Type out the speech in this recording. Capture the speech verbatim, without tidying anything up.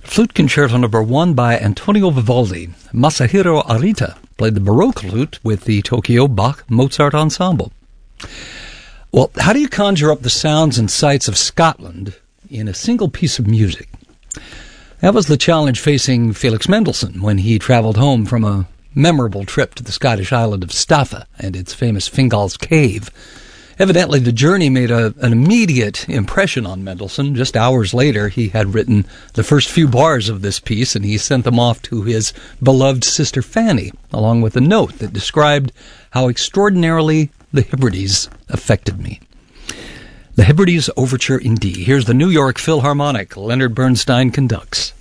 Flute Concerto Number One by Antonio Vivaldi. Masahiro Arita played the Baroque flute with the Tokyo Bach Mozart Ensemble. Well, how do you conjure up the sounds and sights of Scotland in a single piece of music? That was the challenge facing Felix Mendelssohn when he traveled home from a memorable trip to the Scottish island of Staffa and its famous Fingal's Cave. Evidently, the journey made a, an immediate impression on Mendelssohn. Just hours later, he had written the first few bars of this piece, and he sent them off to his beloved sister Fanny, along with a note that described how extraordinarily the Hebrides affected me. The Hebrides Overture in D. Here's the New York Philharmonic. Leonard Bernstein conducts.